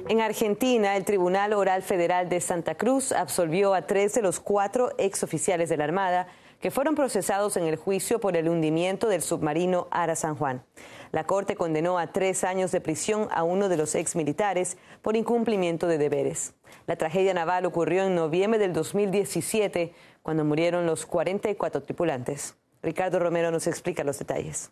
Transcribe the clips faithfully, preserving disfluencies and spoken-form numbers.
En Argentina, el Tribunal Oral Federal de Santa Cruz absolvió a tres de los cuatro exoficiales de la Armada que fueron procesados en el juicio por el hundimiento del submarino Ara San Juan. La Corte condenó a tres años de prisión a uno de los exmilitares por incumplimiento de deberes. La tragedia naval ocurrió en noviembre del dos mil diecisiete, cuando murieron los cuarenta y cuatro tripulantes. Ricardo Romero nos explica los detalles.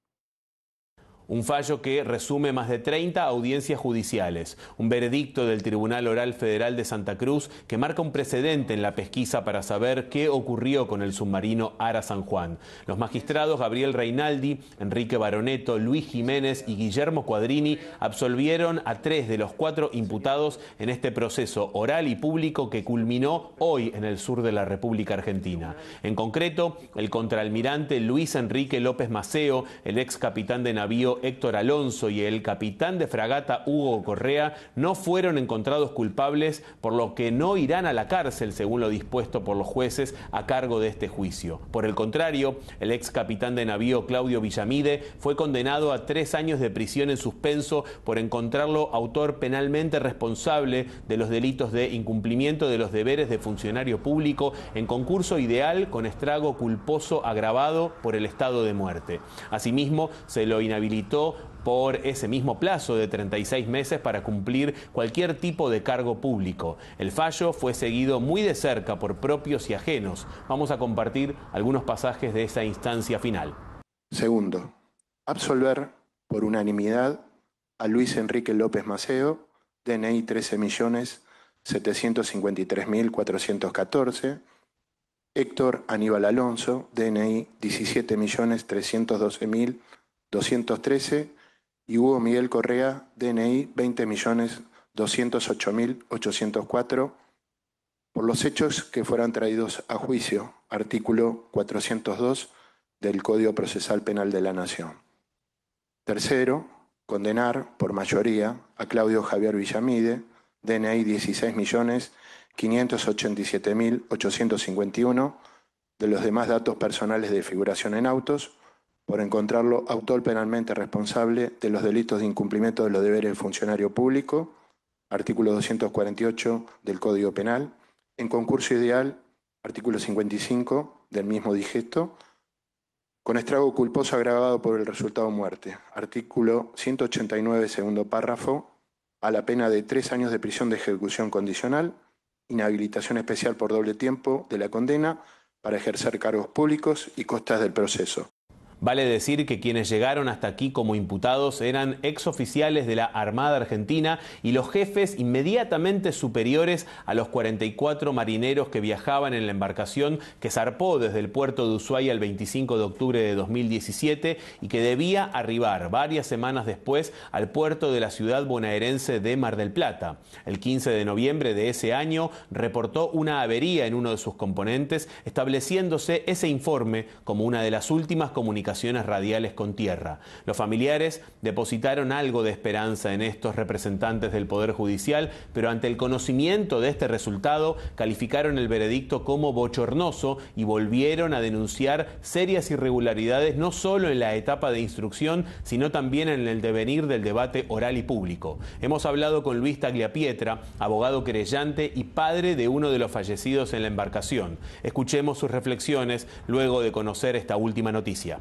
Un fallo que resume más de treinta audiencias judiciales, un veredicto del Tribunal Oral Federal de Santa Cruz que marca un precedente en la pesquisa para saber qué ocurrió con el submarino Ara San Juan. Los magistrados Gabriel Reinaldi, Enrique Baroneto, Luis Jiménez y Guillermo Quadrini absolvieron a tres de los cuatro imputados en este proceso oral y público que culminó hoy en el sur de la República Argentina. En concreto, el contraalmirante Luis Enrique López Maceo, el ex capitán de navío Héctor Alonso y el capitán de fragata Hugo Correa no fueron encontrados culpables, por lo que no irán a la cárcel, según lo dispuesto por los jueces a cargo de este juicio. Por el contrario, el ex capitán de navío Claudio Villamide fue condenado a tres años de prisión en suspenso por encontrarlo autor penalmente responsable de los delitos de incumplimiento de los deberes de funcionario público en concurso ideal con estrago culposo agravado por el estado de muerte. Asimismo, se lo inhabilitó por ese mismo plazo de treinta y seis meses para cumplir cualquier tipo de cargo público. El fallo fue seguido muy de cerca por propios y ajenos. Vamos a compartir algunos pasajes de esa instancia final. Segundo, absolver por unanimidad a Luis Enrique López Maceo, D N I trece millones setecientos cincuenta y tres mil cuatrocientos catorce, Héctor Aníbal Alonso, D N I diecisiete millones trescientos doce mil doscientos trece y Hugo Miguel Correa, D N I veinte millones doscientos ocho mil ochocientos cuatro, por los hechos que fueran traídos a juicio, artículo cuatrocientos dos del Código Procesal Penal de la Nación. Tercero, condenar por mayoría a Claudio Javier Villamide, D N I dieciséis millones quinientos ochenta y siete mil ochocientos cincuenta y uno, de los demás datos personales de figuración en autos, por encontrarlo autor penalmente responsable de los delitos de incumplimiento de los deberes del funcionario público, artículo doscientos cuarenta y ocho del Código Penal, en concurso ideal, artículo cincuenta y cinco del mismo digesto, con estrago culposo agravado por el resultado muerte, artículo ciento ochenta y nueve, segundo párrafo, a la pena de tres años de prisión de ejecución condicional, inhabilitación especial por doble tiempo de la condena para ejercer cargos públicos y costas del proceso. Vale decir que quienes llegaron hasta aquí como imputados eran exoficiales de la Armada Argentina y los jefes inmediatamente superiores a los cuarenta y cuatro marineros que viajaban en la embarcación que zarpó desde el puerto de Ushuaia el veinticinco de octubre de dos mil diecisiete y que debía arribar varias semanas después al puerto de la ciudad bonaerense de Mar del Plata. El quince de noviembre de ese año reportó una avería en uno de sus componentes, estableciéndose ese informe como una de las últimas comunicaciones radiales con tierra. Los familiares depositaron algo de esperanza en estos representantes del Poder Judicial, pero ante el conocimiento de este resultado calificaron el veredicto como bochornoso y volvieron a denunciar serias irregularidades no solo en la etapa de instrucción, sino también en el devenir del debate oral y público. Hemos hablado con Luis Tagliapietra, abogado querellante y padre de uno de los fallecidos en la embarcación. Escuchemos sus reflexiones luego de conocer esta última noticia.